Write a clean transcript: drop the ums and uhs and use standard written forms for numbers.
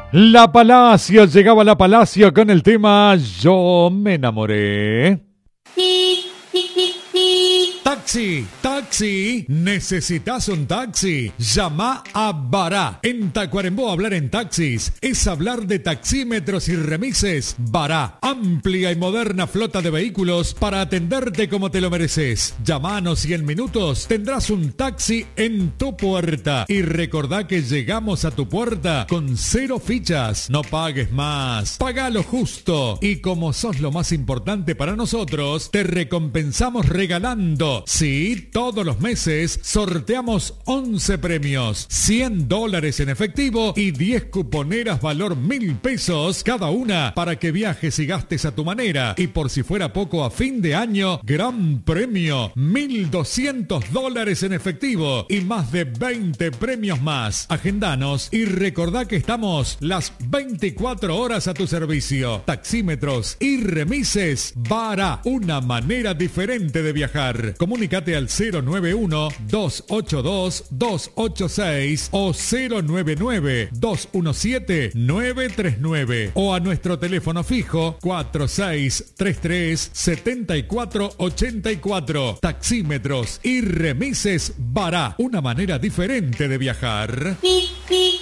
La Palacio, llegaba la Palacio con el tema Yo me enamoré. Taxi, taxi, ¿necesitas un taxi? Llama a Bará. En Tacuarembó hablar en taxis es hablar de taxímetros y remises. Bará, amplia y moderna flota de vehículos para atenderte como te lo mereces. Llámanos y en minutos tendrás un taxi en tu puerta. Y recordá que llegamos a tu puerta con 0 fichas. No pagues más, paga lo justo. Y como sos lo más importante para nosotros, te recompensamos regalando. Sí, todos los meses sorteamos 11 premios, $100 en efectivo y 10 cuponeras valor 1.000 pesos cada una para que viajes y gastes a tu manera. Y por si fuera poco, a fin de año, gran premio, $1.200 en efectivo y más de 20 premios más. Agendanos y recordá que estamos las 24 horas a tu servicio. Taxímetros y remises Bará, una manera diferente de viajar. Comunícate al 091-282-286 o 099-217-939 o a nuestro teléfono fijo 4633-7484. Taxímetros y remises Bará, una manera diferente de viajar.